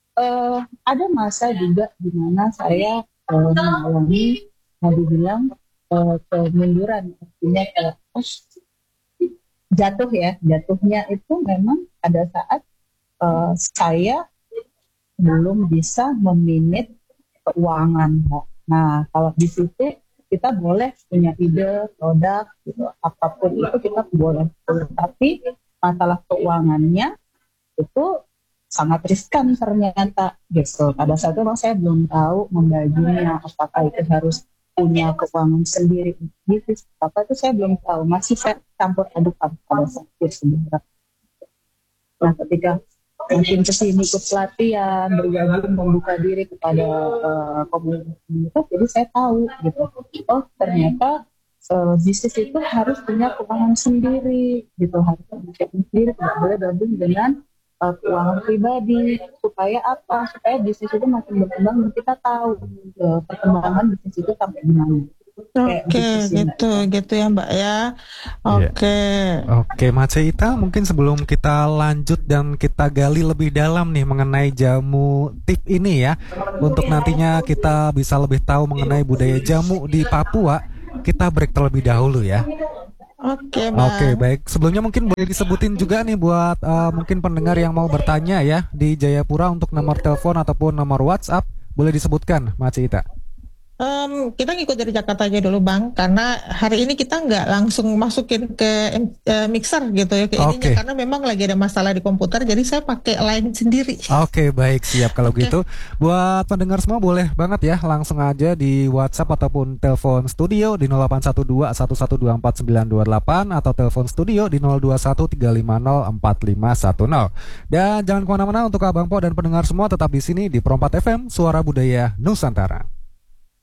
Ada masa juga di mana saya mengalami, mau dibilang, kemunduran, artinya kayak jatuh ya, jatuhnya itu memang pada saat saya belum bisa memanage keuangan, Mbak. Nah, kalau di situ kita boleh punya ide, produk, gitu, apapun itu kita boleh. Tapi masalah keuangannya itu sangat riskan ternyata gitu. Pada saat itu memang saya belum tahu membaginya, apakah itu harus punya keuangan sendiri bisnis apa itu saya belum tahu, masih saya campur adukan pada saat itu sebenarnya. Nah, ketika mungkin kesini ikut pelatihan, bergabung, membuka diri kepada komunitas, jadi saya tahu gitu. Oh, ternyata bisnis itu harus punya keuangan sendiri gitu, harus punya sendiri, tidak boleh gabung dengan keuangan pribadi. Supaya apa? Supaya bisnis itu makin berkembang dan kita tahu perkembangan bisnis itu sampai di mana. Kayak Oke, gitu sih, Mbak. gitu, gitu ya Mbak ya. Iya. Oke. Oke, Mas Ita, mungkin sebelum kita lanjut dan kita gali lebih dalam nih mengenai jamu tip ini ya, untuk nantinya kita bisa lebih tahu mengenai budaya jamu di Papua, kita break terlebih dahulu ya. Oke, Oke, Bang. baik. Sebelumnya mungkin boleh disebutin juga nih buat mungkin pendengar yang mau bertanya ya di Jayapura untuk nomor telepon ataupun nomor WhatsApp, boleh disebutkan, Mas Ita. Kita ngikut dari Jakarta aja dulu Bang, karena hari ini kita nggak langsung masukin ke mixer gitu ya ke ininya, Oke. karena memang lagi ada masalah di komputer, jadi saya pakai line sendiri. Oke, baik, siap kalau Oke. gitu. Buat pendengar semua boleh banget ya langsung aja di WhatsApp ataupun telepon studio di 0812 1124 928 atau telepon studio di 0213504510. Dan jangan kemana-mana untuk Abang Po dan pendengar semua tetap di sini di Perompat FM Suara Budaya Nusantara.